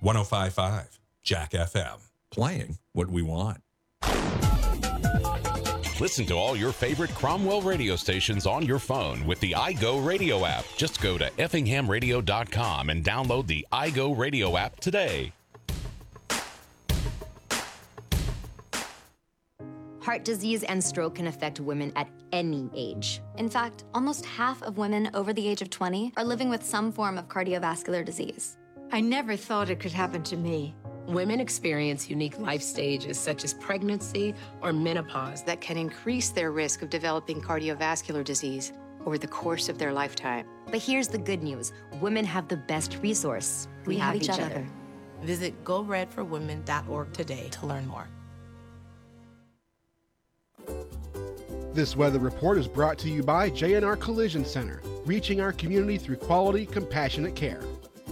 105.5 Jack FM. Playing what we want. Listen to all your favorite Cromwell radio stations on your phone with the iGo Radio app. Just go to effinghamradio.com and download the iGo Radio app today. Heart disease and stroke can affect women at any age. In fact, almost half of women over the age of 20 are living with some form of cardiovascular disease. I never thought it could happen to me. Women experience unique life stages such as pregnancy or menopause that can increase their risk of developing cardiovascular disease over the course of their lifetime. But here's the good news. Women have the best resource. We have each other. Visit GoRedForWomen.org today to learn more. This weather report is brought to you by J&R Collision Center, reaching our community through quality, compassionate care.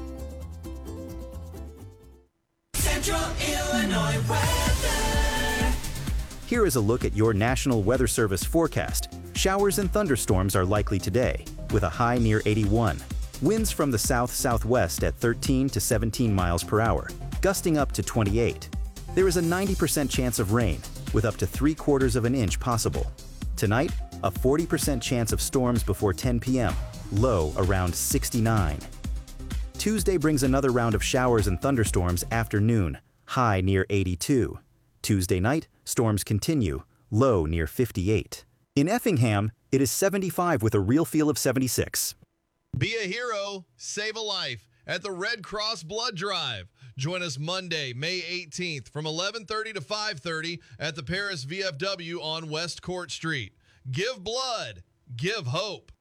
Central Illinois weather. Here is a look at your National Weather Service forecast. Showers and thunderstorms are likely today, with a high near 81. Winds from the south-southwest at 13 to 17 miles per hour, gusting up to 28. There is a 90% chance of rain, with up to 3/4 of an inch possible. Tonight, a 40% chance of storms before 10 p.m., low around 69. Tuesday brings another round of showers and thunderstorms after noon, high near 82. Tuesday night, storms continue, low near 58. In Effingham, it is 75 with a real feel of 76. Be a hero, save a life at the Red Cross Blood Drive. Join us Monday, May 18th from 11:30 to 5:30 at the Paris VFW on West Court Street. Give blood, give hope.